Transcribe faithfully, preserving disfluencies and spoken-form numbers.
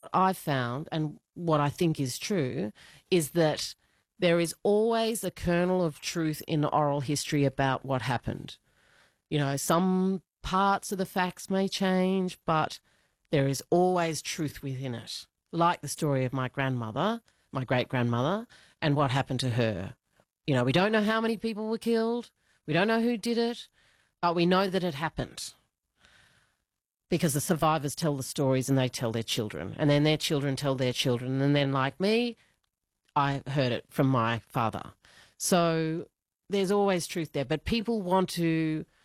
I've found and what I think is true is that there is always a kernel of truth in oral history about what happened. You know, some parts of the facts may change, but there is always truth within it, like the story of my grandmother, my great-grandmother, and what happened to her. You know, we don't know how many people were killed. We don't know who did it, but we know that it happened because the survivors tell the stories and they tell their children, and then their children tell their children, and then, like me, I heard it from my father. So there's always truth there, but people want to